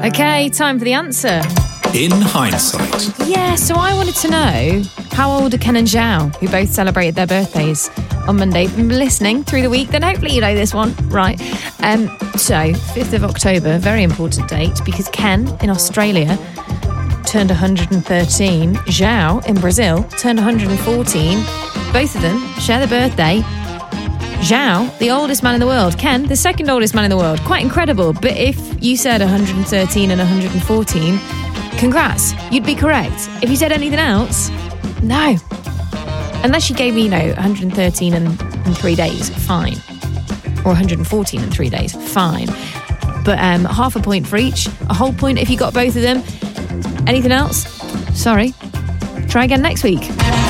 Okay, time for the answer. In hindsight. Yeah, so I wanted to know, how old are Ken and Zhao, who both celebrated their birthdays on Monday? If you've been listening through the week, then hopefully you know this one, right? So, 5th of October, very important date, because Ken in Australia turned 113. Zhao in Brazil turned 114. Both of them share the birthday. Zhao, the oldest man in the world. Ken, the second oldest man in the world. Quite incredible. But if you said 113 and 114, congrats, you'd be correct. If you said anything else, no. Unless you gave me, 113 and 3 days, fine. Or 114 and 3 days, fine. But half a point for each, a whole point if you got both of them. Anything else? Sorry. Try again next week.